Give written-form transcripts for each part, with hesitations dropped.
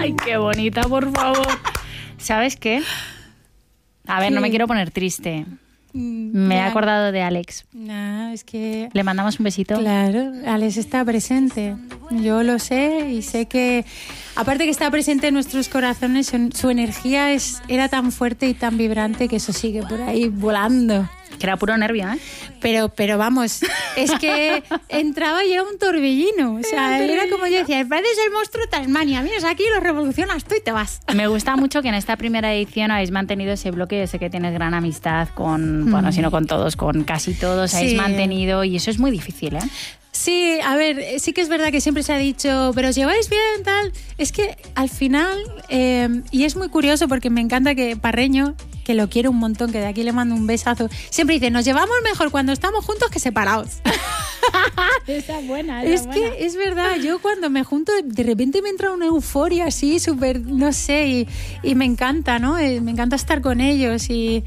Ay, qué bonita, por favor. ¿Sabes qué? A ver, no me quiero poner triste. Me he acordado de Alex. No, es que... ¿Le mandamos un besito? Claro, Alex está presente. Yo lo sé y sé que, aparte que está presente en nuestros corazones, su energía era tan fuerte y tan vibrante que eso sigue por ahí volando. Que era puro nervio, ¿eh? Pero vamos, es que entraba y era un torbellino. O sea, era como yo decía, pareces el monstruo Tasmania, vienes aquí, lo revolucionas tú y te vas. Me gusta mucho que en esta primera edición habéis mantenido ese bloque. Yo sé que tienes gran amistad con, bueno, si no con todos, con casi todos, habéis mantenido, y eso es muy difícil, ¿eh? Sí, a ver, sí que es verdad que siempre se ha dicho, pero os lleváis bien, tal. Es que al final, y es muy curioso porque me encanta que Parreño, que lo quiero un montón, que de aquí le mando un besazo, siempre dice, nos llevamos mejor cuando estamos juntos que separados. Esa es buena. Es que es verdad, yo cuando me junto, de repente me entra una euforia así, súper, no sé, y me encanta, ¿no? Me encanta estar con ellos y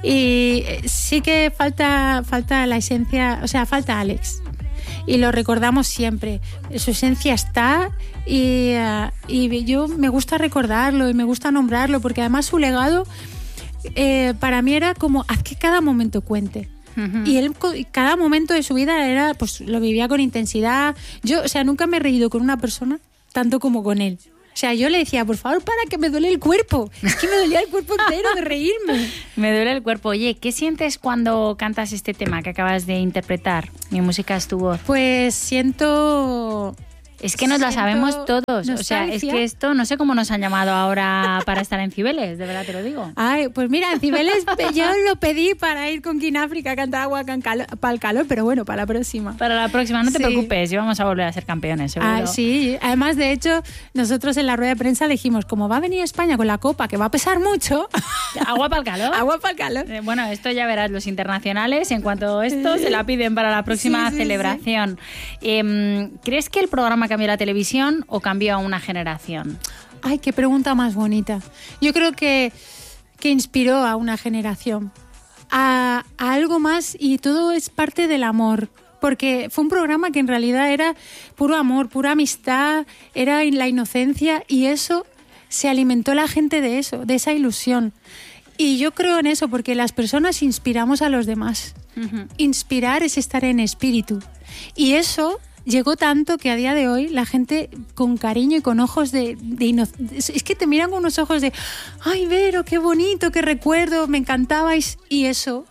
sí que falta la esencia, o sea, falta Alex. Y lo recordamos siempre. Su esencia está y yo me gusta recordarlo y me gusta nombrarlo porque además su legado para mí era como haz que cada momento cuente. Y él cada momento de su vida era, pues lo vivía con intensidad. Yo, o sea, nunca me he reído con una persona tanto como con él. O sea, yo le decía, por favor, para que me duele el cuerpo. Es que me dolía el cuerpo entero de reírme. Me duele el cuerpo. Oye, ¿qué sientes cuando cantas este tema que acabas de interpretar? Mi música es tu voz. Pues siento... Es que nos la sabemos todos. Nostalgia. O sea, es que esto, no sé cómo nos han llamado ahora para estar en Cibeles, de verdad te lo digo. Ay, pues mira, en Cibeles yo lo pedí para ir con Kináfrica a cantar Agua para el calor, pero bueno, para la próxima. Para la próxima, no te preocupes, y vamos a volver a ser campeones, seguro. Ah, sí, además, de hecho, nosotros en la rueda de prensa dijimos, como va a venir España con la copa, que va a pesar mucho... Agua para el calor. Agua para el calor. Bueno, esto ya verás, los internacionales, en cuanto a esto, se la piden para la próxima celebración. Sí. ¿Crees que el programa cambió la televisión o cambió a una generación? Ay, qué pregunta más bonita. Yo creo que inspiró a una generación a algo más, y todo es parte del amor, porque fue un programa que en realidad era puro amor, pura amistad, era la inocencia, y eso se alimentó la gente de eso, de esa ilusión. Y yo creo en eso porque las personas inspiramos a los demás. Inspirar es estar en espíritu, y eso llegó tanto que a día de hoy la gente con cariño y con ojos de es que te miran con unos ojos de ¡ay, Vero, qué bonito, qué recuerdo, me encantabais! Y eso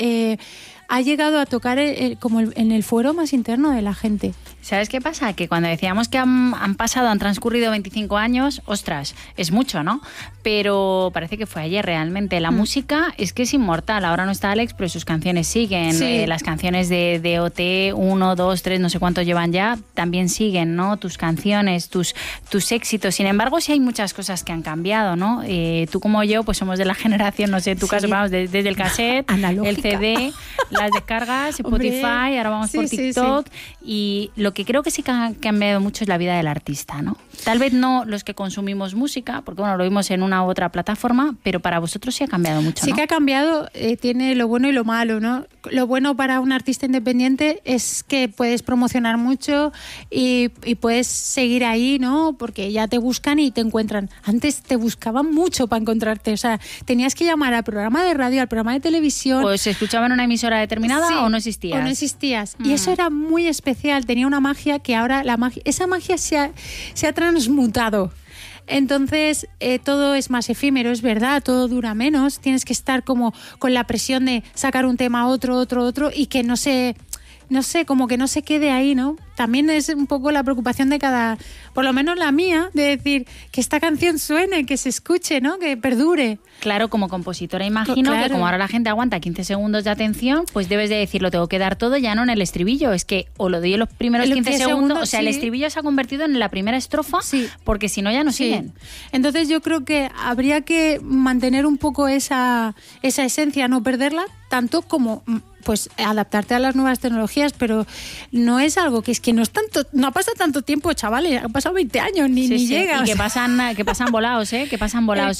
ha llegado a tocar como en el fuero más interno de la gente. ¿Sabes qué pasa? Que cuando decíamos que han transcurrido 25 años, ostras, es mucho, ¿no? Pero parece que fue ayer realmente. La música es que es inmortal. Ahora no está Alex, pero sus canciones siguen. Sí. Las canciones de OT, 1, 2, 3, no sé cuántos llevan ya, también siguen, ¿no? Tus canciones, tus éxitos. Sin embargo, sí hay muchas cosas que han cambiado, ¿no? Tú como yo, pues somos de la generación, no sé, en tu caso, vamos, desde el cassette, el CD, las descargas, Spotify, ahora vamos por TikTok. Y lo que creo que sí que ha cambiado mucho es la vida del artista, ¿no? Tal vez no los que consumimos música, porque bueno, lo vimos en una u otra plataforma, pero para vosotros sí ha cambiado mucho, ¿no? Sí que ha cambiado, tiene lo bueno y lo malo, ¿no? Lo bueno para un artista independiente es que puedes promocionar mucho y puedes seguir ahí, ¿no? Porque ya te buscan y te encuentran. Antes te buscaban mucho para encontrarte, o sea, tenías que llamar al programa de radio, al programa de televisión. Pues se escuchaba en una emisora determinada o no existías. O no existías. Y eso era muy especial, tenía una magia que ahora esa magia se ha transmutado. Entonces todo es más efímero, es verdad, todo dura menos, tienes que estar como con la presión de sacar un tema otro y que no sé, como que no se quede ahí, ¿no? También es un poco la preocupación de cada, por lo menos la mía, de decir que esta canción suene, que se escuche, ¿no? Que perdure. Claro, como compositora imagino que como ahora la gente aguanta 15 segundos de atención, pues debes de decir, lo tengo que dar todo, ya no en el estribillo, es que o lo doy en los primeros 15 segundos, o sea, el estribillo se ha convertido en la primera estrofa, porque si no ya no siguen. Entonces yo creo que habría que mantener un poco esa esencia, no perderla, tanto como pues adaptarte a las nuevas tecnologías, pero no es algo que no ha pasado tanto tiempo, chavales, han pasado 20 años, ni llega. Y que pasan volados, que pasan volados.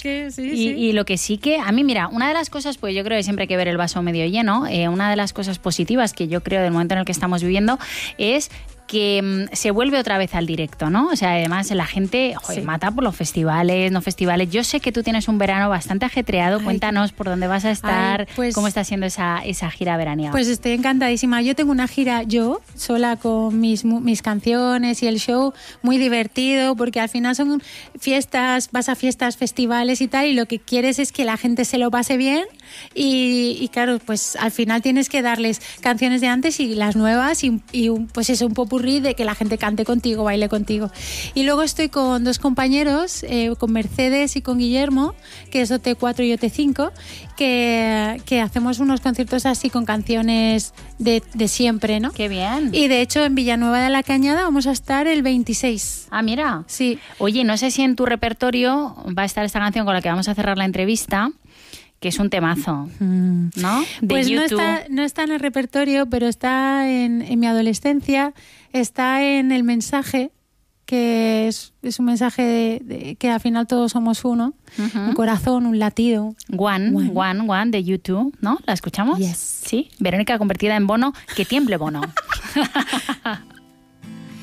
Y lo que sí que, a mí, mira, una de las cosas, pues yo creo que siempre hay que ver el vaso medio lleno, una de las cosas positivas que yo creo del momento en el que estamos viviendo es que se vuelve otra vez al directo, ¿no? O sea, además la gente mata por los festivales, no festivales. Yo sé que tú tienes un verano bastante ajetreado. Cuéntanos por dónde vas a estar, cómo está siendo esa gira veraniega. Pues estoy encantadísima. Yo tengo una gira sola con mis canciones y el show, muy divertido, porque al final son fiestas, vas a fiestas, festivales y tal, y lo que quieres es que la gente se lo pase bien y claro, pues al final tienes que darles canciones de antes y las nuevas y pues eso, un popurrí de que la gente cante contigo, baile contigo. Y luego estoy con dos compañeros, con Mercedes y con Guillermo, que es OT4 y OT5, que hacemos unos conciertos así con canciones de siempre, ¿no? ¡Qué bien! Y de hecho en Villanueva de la Cañada vamos a estar el 26. Ah, mira. Sí. Oye, no sé si en tu repertorio va a estar esta canción con la que vamos a cerrar la entrevista, que es un temazo, ¿no? De pues YouTube. no está en el repertorio, pero está en mi adolescencia, está en El Mensaje, que es un mensaje de que al final todos somos uno, un corazón, un latido. One de YouTube, ¿no? ¿La escuchamos? Yes. Sí. Verónica convertida en Bono, que tiemble Bono.